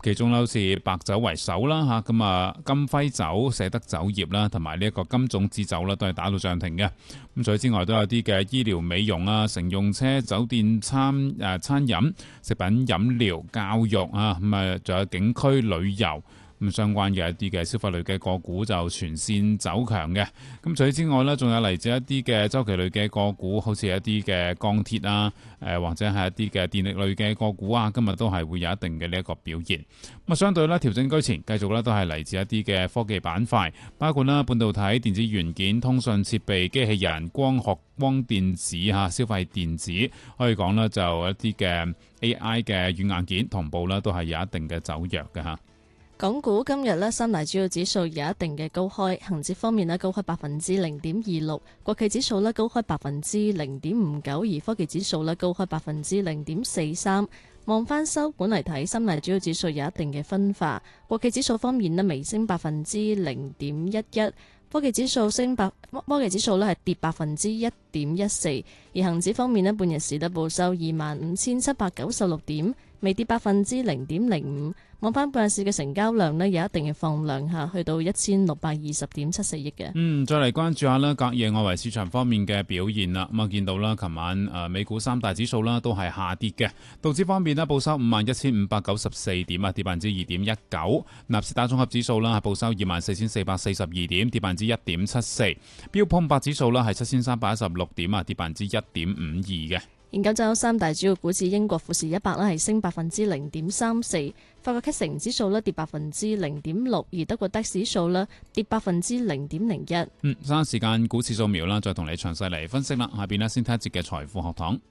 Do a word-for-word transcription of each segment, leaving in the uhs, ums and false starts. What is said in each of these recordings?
其中好似白酒為首啦嚇，咁啊金輝酒、捨得酒業啦，同埋呢一個金種子酒啦，都係打到漲停嘅。咁除此之外，都有啲嘅醫療美容啊、乘用車、酒店餐誒、啊、餐飲、食品飲料、教育啊，咁啊仲有景區旅遊。咁相關嘅一啲嘅消費類嘅個股就全線走強嘅。咁除此之外呢，仲有嚟自一啲嘅周期類嘅個股，好似一啲嘅鋼鐵啊，誒或者係一啲嘅電力類嘅個股啊，今日都係會有一定嘅呢一個表現。咁啊，相對呢，調整居前，繼續呢都係嚟自一啲嘅科技板塊，包括啦半導體、電子元件、通訊設備、機器人、光學、光電子嚇、消費電子，可以講呢，就一啲嘅 A I 嘅軟硬件同步呢都係有一定嘅走弱嘅嚇。 港股今日咧三大主要指數有一定嘅高開，恒指方面咧高開百分之零點二六，國企指數咧高開百分之零點五九，而科技指數咧高開百分之零點四三。望翻收盤嚟睇，三大主要指數有一定嘅分化，國企指數方面咧微升百分之零點一一，科技指數升百，科技指數咧係跌百分之一點一四，而恒指方面咧半日市咧報收二萬五千七百九十六點，微跌百分之零點零五。望翻半日市嘅成交量呢，有一定嘅放量下，去到一千六百二十點七四億嘅。 嗯，再嚟關注下啦，隔夜外圍市場方面嘅表現啦。咁啊，見到啦，琴晚誒美股三大指數啦都係下跌嘅。道指方面呢，報收五萬一千五百九十四點啊，跌百分之二點一九。納斯達綜合指數啦係報收二萬四千四百四十二點，跌百分之一點七四。標普五百指數啦係七千三百一十六點啊，跌百分之一點五二嘅。 研究就三大主要股指，英國富時一百咧係升百分之零點三四，法國 C A C 指數咧跌百分之零點六，而德國 D A X 指數咧跌百分之零點零一。 嗯，三時間股市掃描啦，再同你詳細嚟分析啦。下邊呢，先睇一節嘅財富學堂。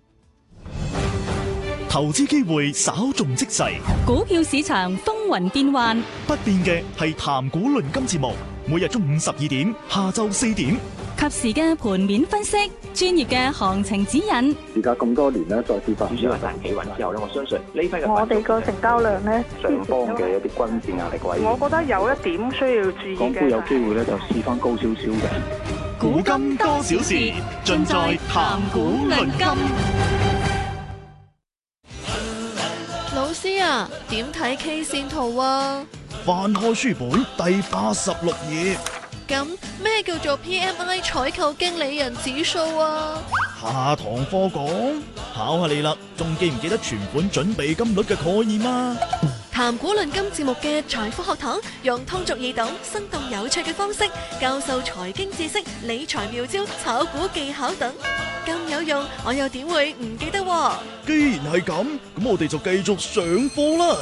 投資機會稍縱即逝， 股票市場風雲變幻， 不變嘅係談股論金節目，每日中午十二點，下晝四點。 及時嘅盤面分析，專業嘅行情指引。 而家咁多年咧，再跌翻， 主要係大企穩之後咧，我相信呢批嘅我哋個成交量咧， 上方嘅一啲均線壓力位， 我覺得有一點需要注意嘅。 港股有機會咧，就試翻高少少嘅。 古今多少事，盡在談股論金。 老師啊，點睇 K 線圖啊？ 翻開書本第八十六頁。 咁咩叫做 P M I 採購經理人指數啊？ 下堂課講，考下你啦，仲記唔記得存款準備金率嘅概念啊？ 談股論金節目嘅財富學堂，用通俗易懂、生動有趣嘅方式教授財經知識、理財妙招、炒股技巧等，咁有用，我又點會唔記得啊？ 既然係咁，咁我哋就繼續上課啦。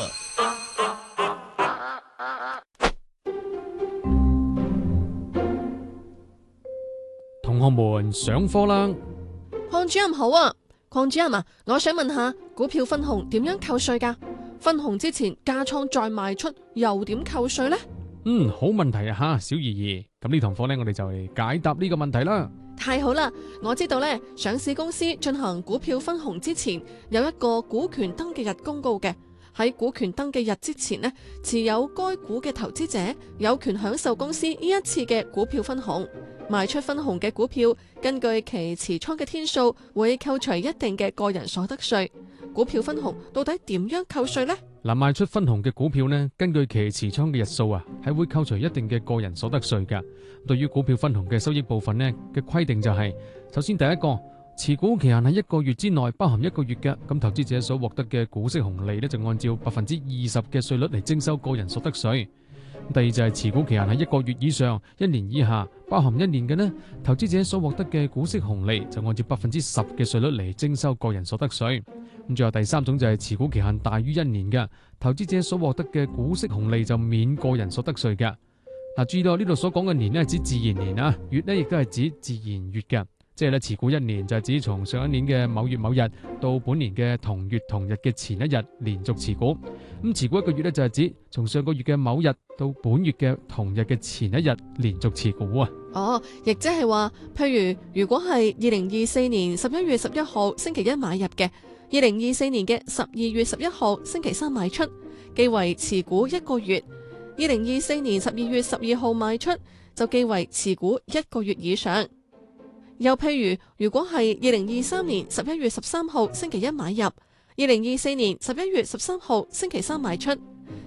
同學們上課啦！ 鄺主任好啊，鄺主任啊，我想問下股票分紅點樣扣稅噶？分紅之前加倉再賣出又點扣稅呢？ 嗯，好問題啊吓，小怡怡。咁呢堂課呢，我哋就嚟解答呢個問題啦。 太好啦，我知道呢，上市公司進行股票分紅之前有一個股權登記日公告嘅。喺股權登記日之前呢，持有該股嘅投資者有權享受公司呢一次嘅股票分紅。賣出分紅嘅股票，根據其持倉嘅天數，會扣除一定嘅個人所得稅。股票分紅到底點樣扣稅呢？ 嗱，賣出分紅嘅股票呢，根據其持倉嘅日數啊，係會扣除一定嘅個人所得稅噶。對於股票分紅嘅收益部分呢嘅規定就係，首先第一個，持股期限喺一個月之內，包含一個月嘅，咁投資者所獲得嘅股息紅利呢，就按照百分之二十嘅稅率嚟徵收個人所得稅。第二就係持股期限喺一個月以上、一年以下，包含一年嘅呢，投資者所獲得嘅股息紅利就按照百分之十嘅稅率嚟徵收個人所得稅。咁最後第三種就係持股期限大於一年嘅，投資者所獲得嘅股息紅利就免個人所得稅嘅。嗱，注意到呢度所講嘅年呢係指自然年啊，月呢亦都係指自然月嘅。即係咧，持股一年就係指從上一年嘅某月某日到本年嘅同月同日嘅前一日連續持股。咁持股一個月咧就係指從上個月嘅某日到本月嘅同日嘅前一日連續持股啊。 哦，亦即係話，譬如如果係二零二四年十一月十一號星期一買入嘅，二零二四年嘅十二月十一號星期三賣出，記為持股一個月；二零二四年十二月十二號賣出，就記為持股一個月以上。又譬如，如果係二零二三年十一月十三號星期一買入，二零二四年十一月十三號星期三賣出，